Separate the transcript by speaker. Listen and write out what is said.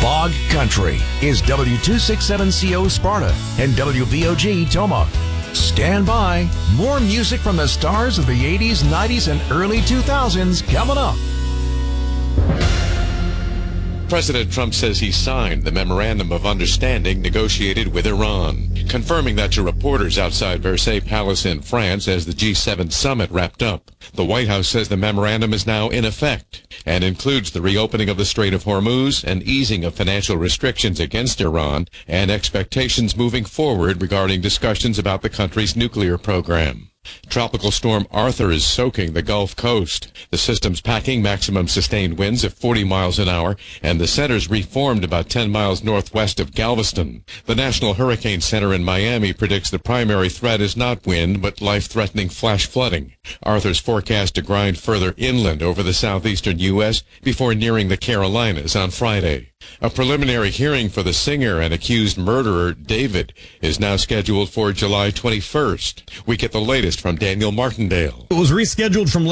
Speaker 1: Fog Country is W267CO Sparta and WVOG Toma. Stand by. More music from the stars of the 80s, 90s, and early 2000s coming up.
Speaker 2: President Trump says he signed the Memorandum of Understanding negotiated with Iran, confirming that to reporters outside Versailles Palace in France as the G7 summit wrapped up. The White House says the memorandum is now in effect and includes the reopening of the Strait of Hormuz and easing of financial restrictions against Iran and expectations moving forward regarding discussions about the country's nuclear program. Tropical storm Arthur is soaking the Gulf Coast. The system's packing maximum sustained winds of 40 miles an hour, and the center's reformed about 10 miles northwest of Galveston. The National Hurricane Center in Miami predicts the primary threat is not wind, but life-threatening flash flooding. Arthur's forecast to grind further inland over the southeastern U.S. before nearing the Carolinas on Friday. A preliminary hearing for the singer and accused murderer, David, is now scheduled for July 21st. We get the latest from Daniel Martindale.
Speaker 3: It was rescheduled from